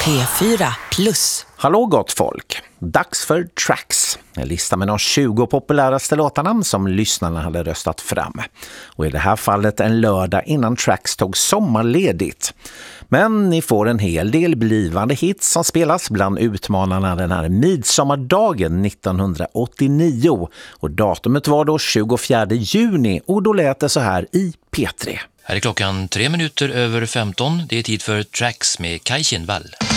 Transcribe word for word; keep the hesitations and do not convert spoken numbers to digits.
P fyra plus. Hallå gott folk, dags för Tracks. En lista med de tjugo populäraste låtarna som lyssnarna hade röstat fram. Och i det här fallet en lördag innan Tracks tog sommarledigt. Men ni får en hel del blivande hits som spelas bland utmanarna den här midsommardagen nittonhundraåttionio. Och datumet var då tjugofjärde juni och då lät det så här i P tre. Här är klockan tre minuter över femton. Det är tid för Tracks med Kai Kindvall.